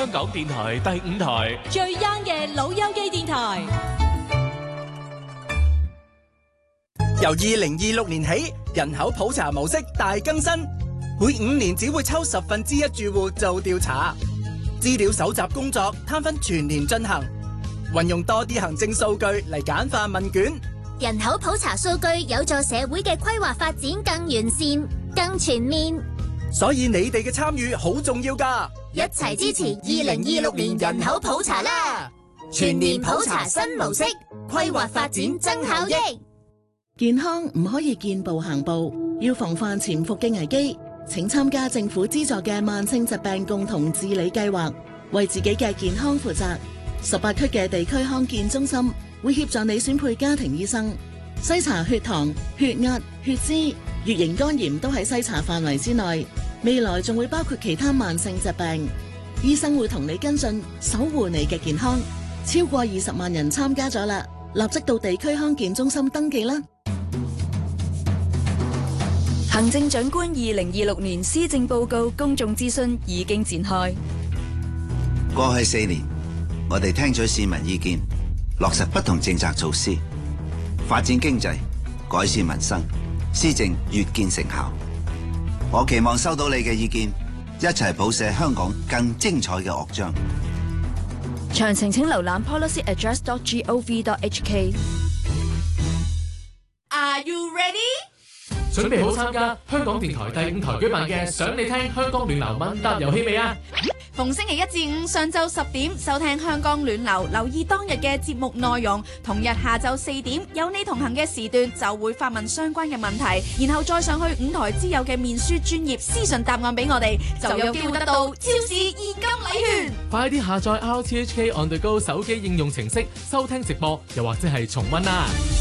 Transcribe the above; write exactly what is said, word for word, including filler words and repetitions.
香港電台第五台， 最 young 嘅老友記電台。 由二零二六年起，人口普查模式大更新，每五年只會抽十分之一住戶做調查，資料搜集工作攤分全年進行，運用多啲行政數據嚟簡化問卷。 人口普查數據有助社會嘅規劃發展更完善、更全面。 所以你哋嘅參與好重要㗎， 一齊支持二零二六年人口普查啦！全年普查新模式，規劃發展增效益。 健康唔可以見步行步，要防範潛伏嘅危機。請參加政府資助嘅慢性疾病共同治理計劃，為自己嘅健康負責。十八區嘅地區康健中心會協助你選配家庭醫生，篩查血糖、血壓、血脂、乙型肝炎都喺篩查範圍之內。未來仲會包括其他慢性疾病，醫生會同你跟進，守護你嘅健康。超過二十萬人參加咗啦，立即到地區康健中心登記啦。 行政長官二零二六年施政報告公眾諮詢已經展開。 過去四年，我哋聽取市民意見，落實不同政策措施，發展經濟，改善民生，施政越見成效。我期望收到你嘅意見，一齊譜寫香港更精彩嘅樂章。 詳情請瀏覽 policy address dot gov dot hk。 Are you ready？ 準備好參加香港電台第五台舉辦嘅想你聽香港暖流問答遊戲未啊？ 逢星期一至五上晝十點收聽香港暖流，留意當日嘅節目內容。同日下晝四點有你同行嘅時段就會發問相關嘅問題，然後再上去五台之友嘅面書專頁私信答案俾我哋，就有機會得到超市現金禮券。 快啲下載 R T H K On The Go 手機應用程式收聽直播，又或者係重溫啦！